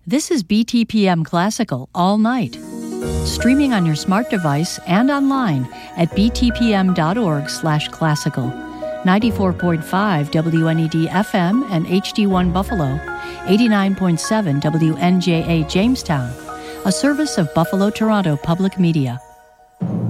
This is BTPM Classical all night. Streaming on your smart device and online at btpm.org/classical. 94.5 WNED FM and HD1 Buffalo, 89.7 WNJA Jamestown, a service of Buffalo Toronto Public Media.